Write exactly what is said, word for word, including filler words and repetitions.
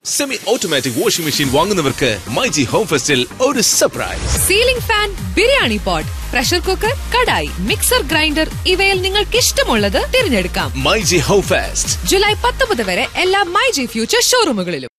Semi automatic washing machine വാങ്ങുന്നവർക്ക് myG home ഫെസ്റ്റിൽ ഒരു surprise. Ceiling fan, biryani pot, pressure cooker, kadai, mixer grinder ഇവയിൽ നിങ്ങൾക്ക് ഇഷ്ടമുള്ളത് തിരഞ്ഞെടുക്കാം. മൈജി ഹോം ഫെസ്റ്റ് ജൂലൈ പത്തൊമ്പത് വരെ എല്ലാ മൈജി ഫ്യൂച്ചർ ഷോറൂമുകളിലും.